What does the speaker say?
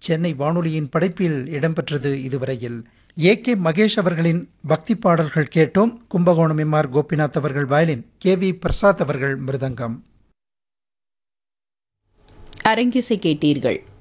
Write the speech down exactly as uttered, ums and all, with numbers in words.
சென்னை வானொலியின் படைப்பில் இடம்பெற்றது. இதுவரையில் ஏ கே மகேஷ் அவர்களின் பக்தி பாடல்கள் கேட்டோம். கும்பகோணம் எம் ஆர் கோபிநாத் அவர்கள் வயலின், கே வி பிரசாத் அவர்கள் மிருதங்கம். அரங்கிசை கேட்டீர்கள்.